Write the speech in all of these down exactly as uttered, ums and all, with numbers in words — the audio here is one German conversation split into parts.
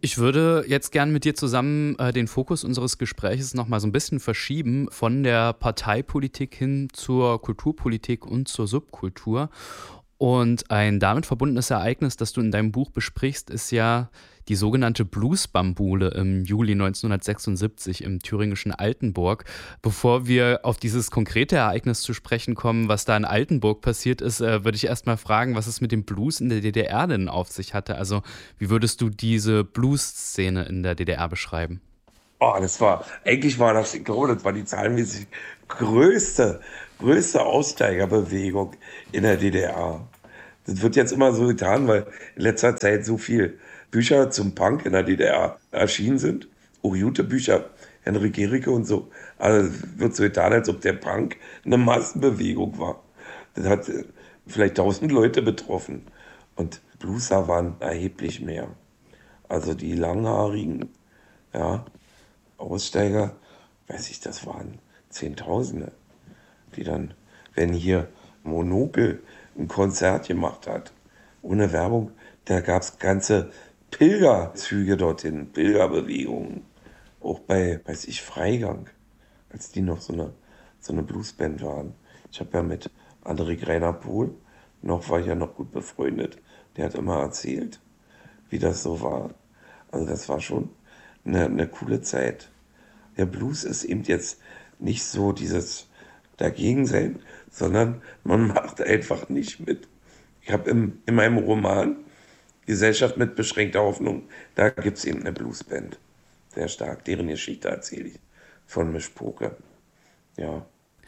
Ich würde jetzt gern mit dir zusammen äh, den Fokus unseres Gespräches noch mal so ein bisschen verschieben von der Parteipolitik hin zur Kulturpolitik und zur Subkultur. Und ein damit verbundenes Ereignis, das du in deinem Buch besprichst, ist ja die sogenannte Bluesbambule im Juli neunzehnhundertsechsundsiebzig im thüringischen Altenburg. Bevor wir auf dieses konkrete Ereignis zu sprechen kommen, was da in Altenburg passiert ist, äh, würde ich erst mal fragen, was es mit dem Blues in der D D R denn auf sich hatte. Also wie würdest du diese Blues-Szene in der D D R beschreiben? Oh, das war, eigentlich war das, ich glaube, das war die zahlenmäßig größte, größte Aussteigerbewegung in der D D R. Das wird jetzt immer so getan, weil in letzter Zeit so viel Bücher zum Punk in der D D R erschienen sind. Auch gute Bücher, Henrik Gericke und so. Also es wird so getan, als ob der Punk eine Massenbewegung war. Das hat äh, vielleicht tausend Leute betroffen. Und Blueser waren erheblich mehr. Also die Langhaarigen, ja, Aussteiger, weiß ich, das waren Zehntausende, die dann, wenn hier Monokel ein Konzert gemacht hat, ohne Werbung, da gab es ganze Pilgerzüge dorthin, Pilgerbewegungen, auch bei, weiß ich, Freigang, als die noch so eine, so eine Bluesband waren. Ich habe ja mit André Greiner-Pohl, noch war ich ja noch gut befreundet, der hat immer erzählt, wie das so war. Also das war schon eine, eine coole Zeit. Der Blues ist eben jetzt nicht so dieses Dagegensein, sondern man macht einfach nicht mit. Ich habe im, in meinem Roman Gesellschaft mit beschränkter Hoffnung, da gibt es eben eine Bluesband. Sehr stark, deren Geschichte erzähle ich von Mischpoke. Ja.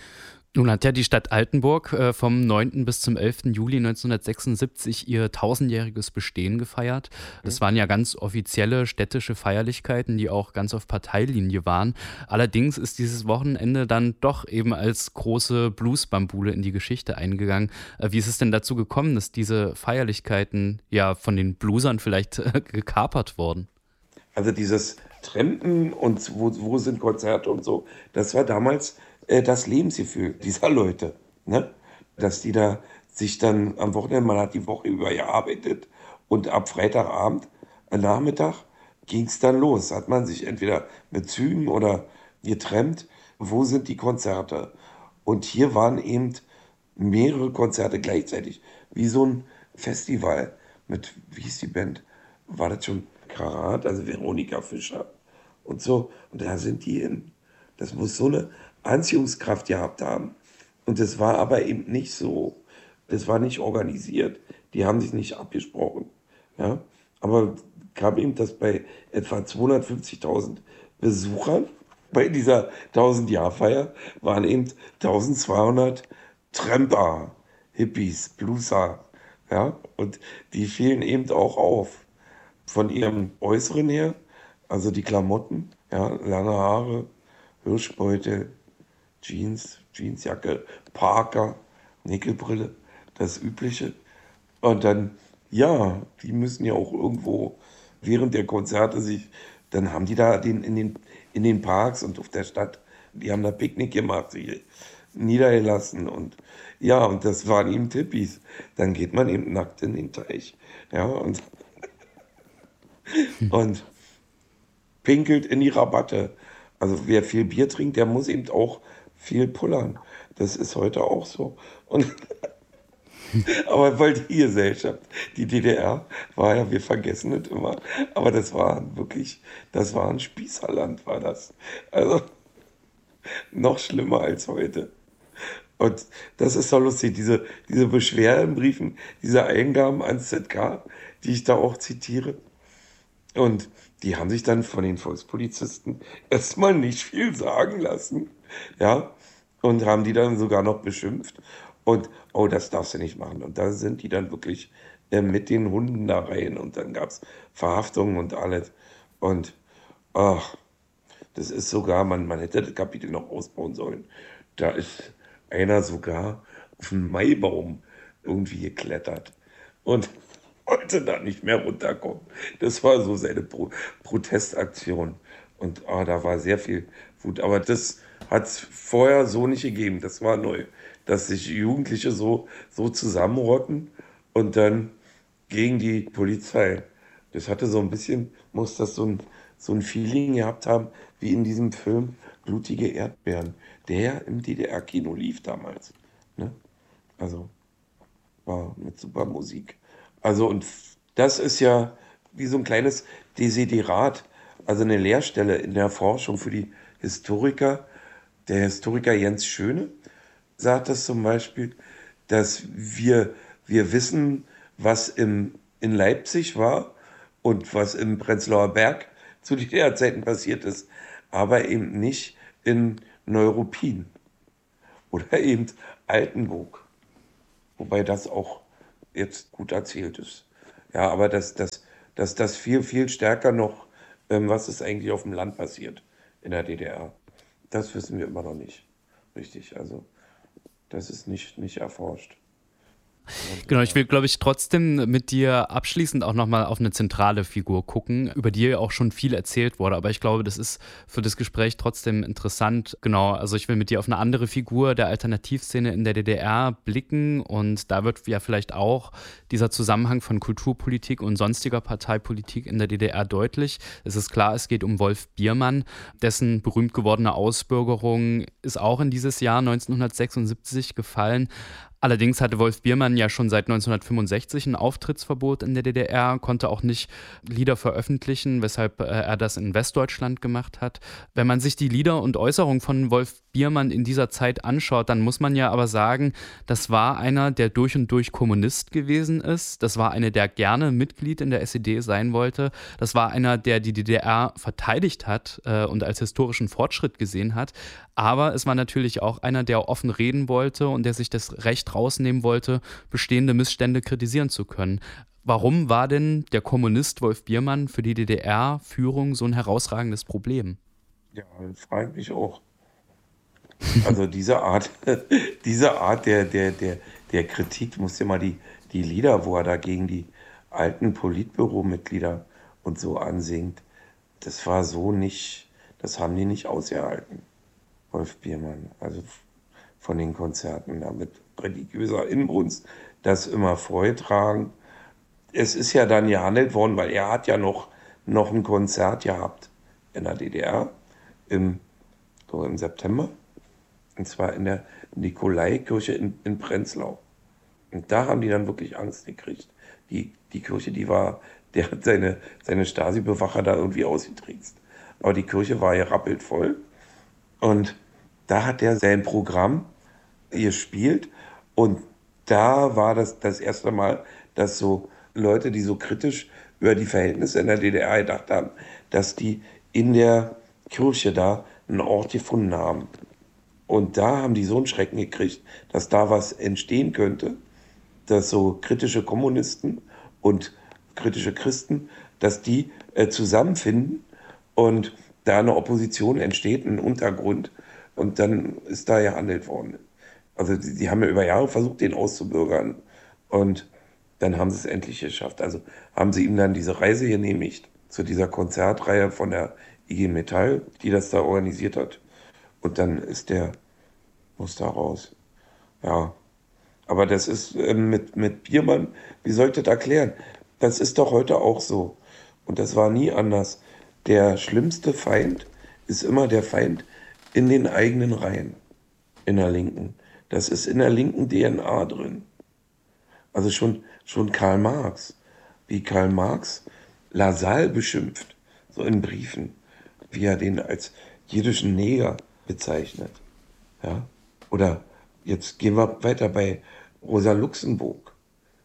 Nun hat ja die Stadt Altenburg äh, vom neunten bis zum elften Juli neunzehnhundertsechsundsiebzig ihr tausendjähriges Bestehen gefeiert. Das waren ja ganz offizielle städtische Feierlichkeiten, die auch ganz auf Parteilinie waren. Allerdings ist dieses Wochenende dann doch eben als große Bluesbambule in die Geschichte eingegangen. Äh, wie ist es denn dazu gekommen, dass diese Feierlichkeiten ja von den Bluesern vielleicht äh, gekapert wurden? Also dieses Trampen und wo, wo sind Konzerte und so, das war damals äh, das Lebensgefühl dieser Leute. Ne? Dass die da sich dann am Wochenende, man hat die Woche über gearbeitet und ab Freitagabend, äh, Nachmittag ging es dann los. Hat man sich entweder mit Zügen oder getrennt, wo sind die Konzerte? Und hier waren eben mehrere Konzerte gleichzeitig, wie so ein Festival mit, wie hieß die Band? War das schon Karat, also Veronika Fischer und so. Und da sind die hin. Das muss so eine Anziehungskraft gehabt haben. Und das war aber eben nicht so. Das war nicht organisiert. Die haben sich nicht abgesprochen. Ja? Aber kam eben das bei etwa zweihundertfünfzigtausend Besuchern. Bei dieser tausend-Jahr-Feier waren eben eintausendzweihundert Tramper, Hippies, Blueser. Ja? Und die fielen eben auch auf. Von ihrem Äußeren her, also die Klamotten, ja, lange Haare, Hirschbeutel, Jeans, Jeansjacke, Parker, Nickelbrille, das Übliche. Und dann, ja, die müssen ja auch irgendwo während der Konzerte sich, dann haben die da den, in, den, in den Parks und auf der Stadt, die haben da Picknick gemacht, sich niedergelassen und ja, und das waren eben Tippis. Dann geht man eben nackt in den Teich, ja, und und pinkelt in die Rabatte. Also wer viel Bier trinkt, der muss eben auch viel pullern. Das ist heute auch so. Und aber weil die Gesellschaft, die D D R, war ja, wir vergessen es immer, aber das war wirklich, das war ein Spießerland, war das. Also noch schlimmer als heute. Und das ist doch lustig, diese, diese Beschwerdenbriefen, diese Eingaben ans Z K, die ich da auch zitiere. Und die haben sich dann von den Volkspolizisten erstmal nicht viel sagen lassen, ja, und haben die dann sogar noch beschimpft. Und, oh, das darfst du nicht machen. Und da sind die dann wirklich äh, mit den Hunden da rein. Und dann gab es Verhaftungen und alles. Und, ach, das ist sogar, man, man hätte das Kapitel noch ausbauen sollen. Da ist einer sogar auf einen Maibaum irgendwie geklettert. Und wollte da nicht mehr runterkommen. Das war so seine Pro Protestaktion. Und ah, da war sehr viel Wut. Aber das hat es vorher so nicht gegeben. Das war neu. Dass sich Jugendliche so, so zusammenrotten und dann gegen die Polizei Das hatte so ein bisschen, muss das so ein, so ein Feeling gehabt haben, wie in diesem Film Blutige Erdbeeren, der ja im D D R-Kino lief damals. Ne? Also war mit super Musik. Also und das ist ja wie so ein kleines Desiderat, also eine Lehrstelle in der Forschung für die Historiker. Der Historiker Jens Schöne sagt das zum Beispiel, dass wir, wir wissen, was im, in Leipzig war und was im Prenzlauer Berg zu D D R-Zeiten passiert ist, aber eben nicht in Neuruppin oder eben Altenburg. Wobei das auch jetzt gut erzählt ist. Ja, aber dass das, dass das viel, viel stärker noch, ähm, was ist eigentlich auf dem Land passiert in der D D R, das wissen wir immer noch nicht. Richtig, also das ist nicht, nicht erforscht. Und, Genau, ich äh, will, glaube ich, trotzdem mit dir abschließend auch nochmal auf eine zentrale Figur gucken, über die ja auch schon viel erzählt wurde. Aber ich glaube, das ist für das Gespräch trotzdem interessant. Genau, also ich will mit dir auf eine andere Figur der Alternativszene in der D D R blicken. Und da wird ja vielleicht auch dieser Zusammenhang von Kulturpolitik und sonstiger Parteipolitik in der D D R deutlich. Es ist klar, es geht um Wolf Biermann. Dessen berühmt gewordene Ausbürgerung ist auch in dieses Jahr neunzehnhundertsechsundsiebzig gefallen. Allerdings hatte Wolf Biermann ja schon seit neunzehnhundertfünfundsechzig ein Auftrittsverbot in der D D R, konnte auch nicht Lieder veröffentlichen, weshalb äh, er das in Westdeutschland gemacht hat. Wenn man sich die Lieder und Äußerungen von Wolf Biermann in dieser Zeit anschaut, dann muss man ja aber sagen, das war einer, der durch und durch Kommunist gewesen ist. Das war einer, der gerne Mitglied in der S E D sein wollte. Das war einer, der die D D R verteidigt hat äh, und als historischen Fortschritt gesehen hat. Aber es war natürlich auch einer, der offen reden wollte und der sich das Recht rausnehmen wollte, bestehende Missstände kritisieren zu können. Warum war denn der Kommunist Wolf Biermann für die D D R-Führung so ein herausragendes Problem? ja, frage ich mich auch. Also diese Art, diese Art der, der, der, der Kritik, muss ja mal die, die Lieder, wo er da gegen die alten Politbüromitglieder und so ansingt, das war so nicht, das haben die nicht ausgehalten, Wolf Biermann. Also von den Konzerten da mit religiöser Inbrunst, das immer vorgetragen. Es ist ja dann gehandelt worden, weil er hat ja noch, noch ein Konzert gehabt in der D D R im, so im September. Und zwar in der Nikolaikirche in, in Prenzlau. Und da haben die dann wirklich Angst gekriegt. Die, die Kirche, die war, der hat seine, seine Stasi-Bewacher da irgendwie ausgetrickst. Aber die Kirche war ja rappelt voll. Und da hat er sein Programm gespielt. Und da war das das erste Mal, dass so Leute, die so kritisch über die Verhältnisse in der D D R gedacht haben, dass die in der Kirche da einen Ort gefunden haben. Und da haben die so einen Schrecken gekriegt, dass da was entstehen könnte, dass so kritische Kommunisten und kritische Christen, dass die äh, zusammenfinden und da eine Opposition entsteht, ein Untergrund. Und dann ist da gehandelt worden. Also die, die haben ja über Jahre versucht, den auszubürgern. Und dann haben sie es endlich geschafft. Also haben sie ihm dann diese Reise genehmigt zu dieser Konzertreihe von der I G Metall, die das da organisiert hat. Und dann ist der, muss da raus. Ja, aber das ist äh, mit, mit Biermann, wie soll ich das erklären? Das ist doch heute auch so. Und das war nie anders. Der schlimmste Feind ist immer der Feind in den eigenen Reihen, in der Linken. Das ist in der linken D N A drin. Also schon, schon Karl Marx, wie Karl Marx Lassalle beschimpft, so in Briefen, wie er den als jüdischen Neger bezeichnet. Ja? Oder jetzt gehen wir weiter bei Rosa Luxemburg.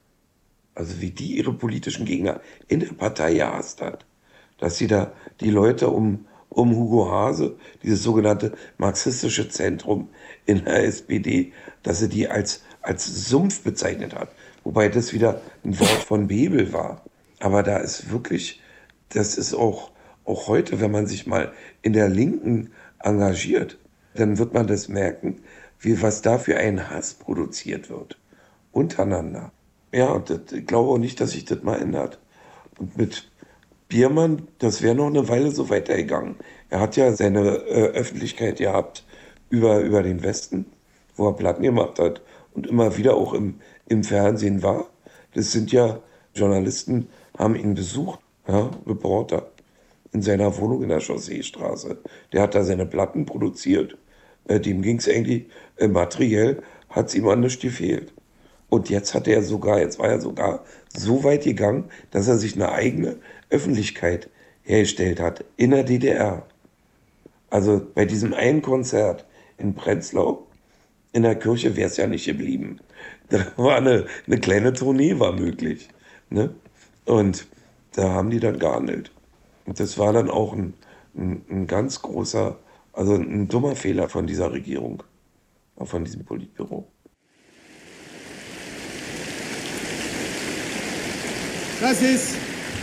Also wie die ihre politischen Gegner in der Partei gehasst hat. Dass sie da die Leute um, um Hugo Hase, dieses sogenannte marxistische Zentrum in der S P D, dass sie die als, als Sumpf bezeichnet hat. Wobei das wieder ein Wort von Bebel war. Aber da ist wirklich, das ist auch, auch heute, wenn man sich mal in der Linken engagiert, dann wird man das merken, wie was da für ein Hass produziert wird. Untereinander. Ja, und das, ich glaube auch nicht, dass sich das mal ändert. Und mit Biermann, das wäre noch eine Weile so weitergegangen. Er hat ja seine äh, Öffentlichkeit gehabt über, über den Westen, wo er Platten gemacht hat und immer wieder auch im, im Fernsehen war. Das sind ja, Journalisten haben ihn besucht, ja, Reporter, in seiner Wohnung in der Chausseestraße. Der hat da seine Platten produziert. Äh, dem ging es eigentlich äh, materiell, hat es ihm an nichts gefehlt. Und jetzt hat er sogar, jetzt war er sogar so weit gegangen, dass er sich eine eigene Öffentlichkeit hergestellt hat in der D D R. Also bei diesem einen Konzert in Prenzlau, in der Kirche wäre es ja nicht geblieben. Da war eine, eine kleine Tournee war möglich. Ne? Und da haben die dann gehandelt. Und das war dann auch ein, ein, ein ganz großer, also ein dummer Fehler von dieser Regierung, auch von diesem Politbüro. Das ist